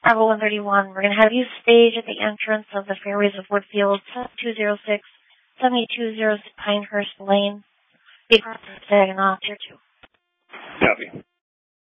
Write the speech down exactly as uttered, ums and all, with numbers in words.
Bravo one thirty-one, we're going to have you stage at the entrance of the Fairways of Woodfield, two oh six, seventy-two oh six Pinehurst Lane. Big Saginaw, tier two. Copy.